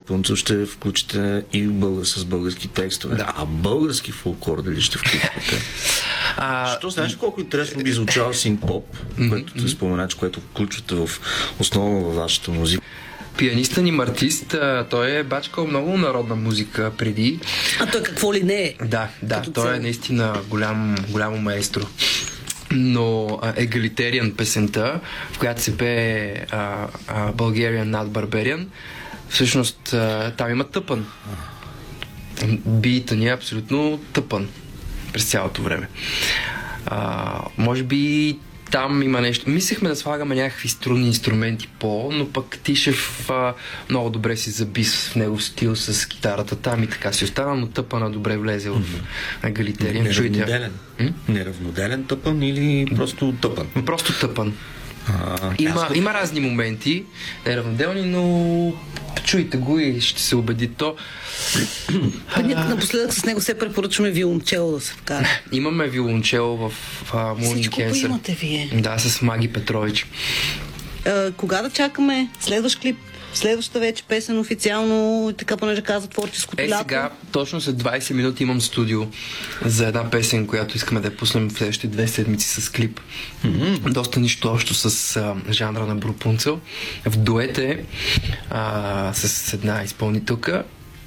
Брупунцов ще включите и с български текстове. Да. А български фолклор дали ще включите? Що знаеш колко интересно би звучал синт-поп, което ти спомена, което включвате в основа във вашата музика? Пианистът ни артист, той е бачкал много народна музика преди. А той какво ли не е? Да, той е наистина голямо маестро. Но Егалитериан песента, в която се пее Bulgarian Not Barbarian, всъщност там има тъпън. Битът ни е абсолютно тъпън през цялото време. Може би там има нещо. Мислехме да слагаме някакви струнни инструменти но пък Тишев много добре си заби в негов стил с китарата там и така си остана, но тъпъна добре влезе в Егалитериан. Неравноделен тъпън или просто тъпън? Просто тъпън. Има разни моменти, неравноделни, но чуйте го и ще се убеди то. Напоследък с него се препоръчваме виолончело да се вкара. Имаме виолончело в Morning Cancer. Всичко имате вие. Да, с Маги Петрович. Кога да чакаме следващ клип? Следващата вече песен официално, така понеже каза творческото лято. Сега, точно след 20 минути имам студио за една песен, която искаме да я пуснем в следващите 2 седмици с клип. Доста нищо общо с жанра на Брупунцел. В дуете с една изпълнителка.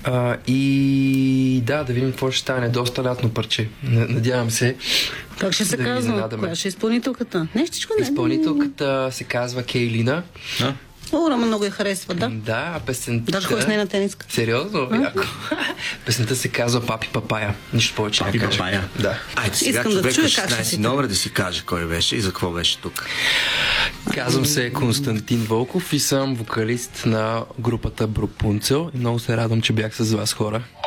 И да видим какво ще стане. Доста лятно парче. Надявам се. Как ще се казва? Коя ще е изпълнителката? Изпълнителката се казва Кейлина. Рама много я харесва, да? Да, песента... Даже хой с нея на тениска. Сериозно? Яко. Песента се казва Папи Папая. Нищо повече не кажа. Папи Папая? Да. Айде сега човека 16 номер да си каже кой беше и за какво беше тук. Казвам се Константин Вълков и съм вокалист на групата Брупунцел и много се радвам, че бях с вас, хора.